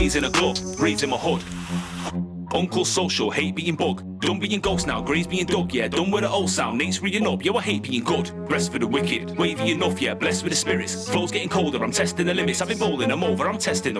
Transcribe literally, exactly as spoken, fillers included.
He's in a glove, breathes in my hood. Uncle social, hate being bug. Done being ghost now, graves being dug, yeah. Done with the old sound, Nate's reading up, yo, I hate being good. Rest for the wicked, wavy enough, yeah, blessed with the spirits. Flow's getting colder, I'm testing the limits. I've been bowling, I'm over, I'm testing the